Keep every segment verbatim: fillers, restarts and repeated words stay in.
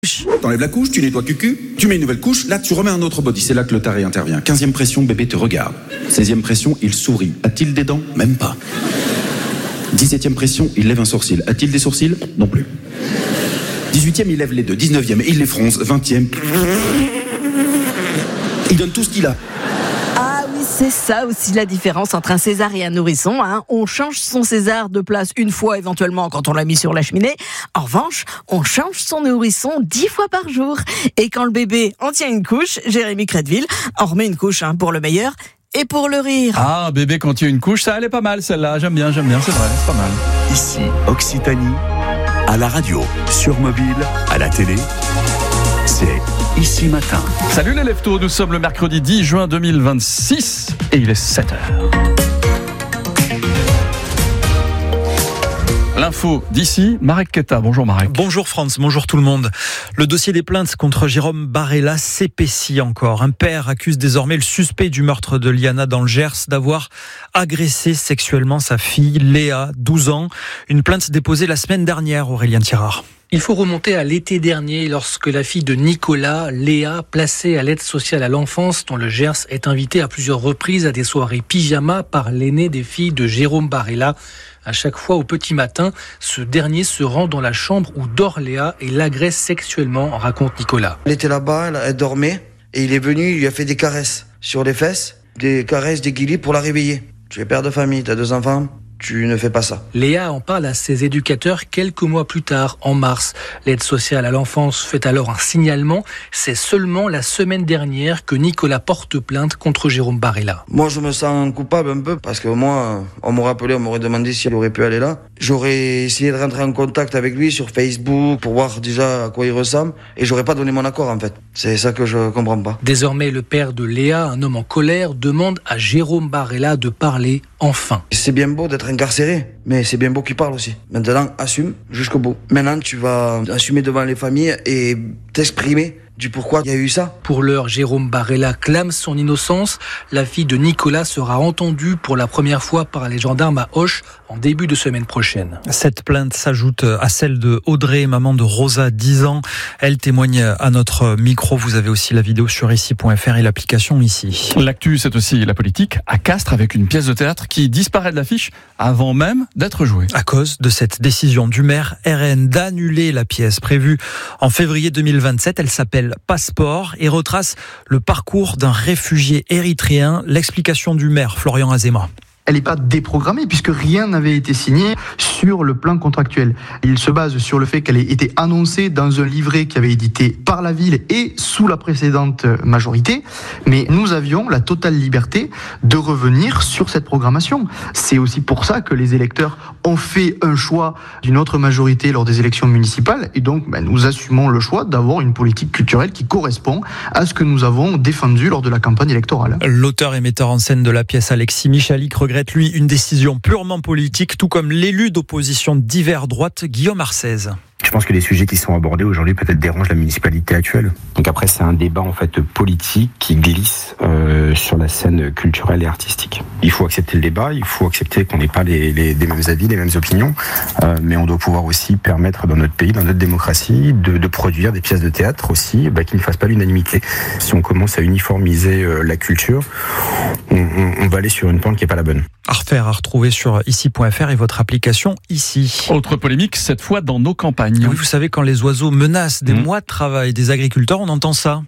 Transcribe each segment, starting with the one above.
T'enlèves la couche, tu nettoies cucu, tu mets une nouvelle couche, là tu remets un autre body, c'est là que le taré intervient. quinzième pression, bébé te regarde. seizième pression, il sourit. A-t-il des dents? Même pas. dix-septième pression, il lève un sourcil. A-t-il des sourcils? Non plus. dix-huitième, il lève les deux. dix-neuvième, il les fronce. vingtième, il donne tout ce qu'il a. Ah oui, c'est ça aussi la différence entre un César et un nourrisson. Hein. On change son César de place une fois éventuellement quand on l'a mis sur la cheminée. En revanche, on change son nourrisson dix fois par jour. Et quand le bébé en tient une couche, Jérémy Crédville en remet une couche hein, pour le meilleur et pour le rire. Ah, bébé quand il y a une couche, ça allait pas mal celle-là. J'aime bien, j'aime bien, c'est vrai, c'est pas mal. Ici, Occitanie, à la radio, sur mobile, à la télé, c'est Ici Matin. Salut les leftos, nous sommes le mercredi dix juin deux mille vingt-six et il est sept heures. L'info d'ici, Marek Keta. Bonjour Marek. Bonjour France, bonjour tout le monde. Le dossier des plaintes contre Jérôme Barella s'épaissit encore. Un père accuse désormais le suspect du meurtre de Liana dans le Gers d'avoir agressé sexuellement sa fille Léa, douze ans. Une plainte déposée la semaine dernière, Aurélien Thirard. Il faut remonter à l'été dernier lorsque la fille de Nicolas, Léa, placée à l'aide sociale à l'enfance dans le Gers, est invitée à plusieurs reprises à des soirées pyjama par l'aîné des filles de Jérôme Barella. À chaque fois au petit matin, ce dernier se rend dans la chambre où dort Léa et l'agresse sexuellement, raconte Nicolas. Elle était là-bas, elle, elle dormait et il est venu, il lui a fait des caresses sur les fesses, des caresses, des guilis pour la réveiller. Tu es père de famille, tu as deux enfants. Tu ne fais pas ça. Léa en parle à ses éducateurs quelques mois plus tard, en mars. L'aide sociale à l'enfance fait alors un signalement. C'est seulement la semaine dernière que Nicolas porte plainte contre Jérôme Barella. Moi, je me sens coupable un peu parce que moi, on m'aurait appelé, on m'aurait demandé si elle aurait pu aller là. J'aurais essayé de rentrer en contact avec lui sur Facebook pour voir déjà à quoi il ressemble et j'aurais pas donné mon accord en fait. C'est ça que je comprends pas. Désormais, le père de Léa, un homme en colère, demande à Jérôme Barella de parler enfin. C'est bien beau d'être incarcéré, mais c'est bien beau qu'il parle aussi. Maintenant, assume jusqu'au bout. Maintenant, tu vas assumer devant les familles et t'exprimer du pourquoi il y a eu ça. Pour l'heure, Jérôme Barella clame son innocence. La fille de Nicolas sera entendue pour la première fois par les gendarmes à Auch en début de semaine prochaine. Cette plainte s'ajoute à celle de Audrey, maman de Rosa, dix ans. Elle témoigne à notre micro. Vous avez aussi la vidéo sur ici point f r et l'application Ici. L'actu, c'est aussi la politique à Castres avec une pièce de théâtre qui disparaît de l'affiche avant même d'être jouée. À cause de cette décision du maire R N d'annuler la pièce prévue en février deux mille vingt-sept, elle s'appelle Passeport et retrace le parcours d'un réfugié érythréen. L'explication du maire Florian Azema. Elle n'est pas déprogrammée puisque rien n'avait été signé sur le plan contractuel. Il se base sur le fait qu'elle ait été annoncée dans un livret qui avait été édité par la ville et sous la précédente majorité. Mais nous avions la totale liberté de revenir sur cette programmation. C'est aussi pour ça que les électeurs ont fait un choix d'une autre majorité lors des élections municipales. Et donc, ben, nous assumons le choix d'avoir une politique culturelle qui correspond à ce que nous avons défendu lors de la campagne électorale. L'auteur et metteur en scène de la pièce, Alexis Michalik, regrette lui une décision purement politique, tout comme l'élu d'opposition d'hiver droite, Guillaume Arcez. Je pense que les sujets qui sont abordés aujourd'hui peut-être dérangent la municipalité actuelle. Donc après, c'est un débat en fait politique qui glisse euh, sur la scène culturelle et artistique. Il faut accepter le débat, il faut accepter qu'on n'ait pas les, les, les mêmes avis, les mêmes opinions, euh, mais on doit pouvoir aussi permettre dans notre pays, dans notre démocratie, de, de produire des pièces de théâtre aussi bah, qui ne fassent pas l'unanimité. Si on commence à uniformiser euh, la culture, on, on, on va aller sur une pente qui n'est pas la bonne. À refaire, à retrouver sur ici point f r et votre application Ici. Autre polémique, cette fois dans nos campagnes. Oui, vous savez, quand les oiseaux menacent des mmh. mois de travail des agriculteurs, on entend ça.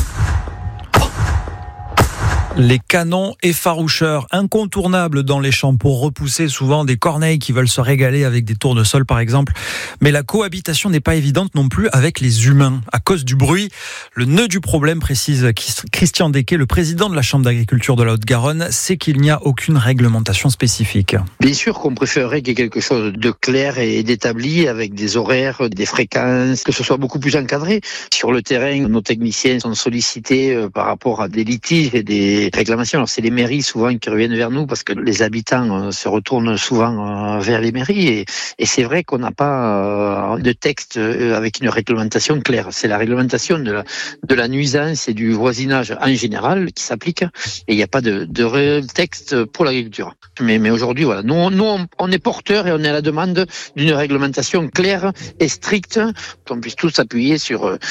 Les canons effaroucheurs, incontournables dans les champs pour repousser souvent des corneilles qui veulent se régaler avec des tournesols par exemple. Mais la cohabitation n'est pas évidente non plus avec les humains. À cause du bruit, le nœud du problème, précise Christian Desquet, le président de la Chambre d'agriculture de la Haute-Garonne, c'est qu'il n'y a aucune réglementation spécifique. Bien sûr qu'on préférerait qu'il y ait quelque chose de clair et d'établi avec des horaires, des fréquences, que ce soit beaucoup plus encadré. Sur le terrain, nos techniciens sont sollicités par rapport à des litiges et des réclamations. Alors c'est les mairies souvent qui reviennent vers nous parce que les habitants se retournent souvent vers les mairies et, et c'est vrai qu'on n'a pas de texte avec une réglementation claire. C'est la réglementation de la, de la nuisance et du voisinage en général qui s'applique et il n'y a pas de, de réel texte pour l'agriculture. Mais, mais aujourd'hui, voilà, nous, nous on, on est porteurs et on est à la demande d'une réglementation claire et stricte, qu'on puisse tous s'appuyer sur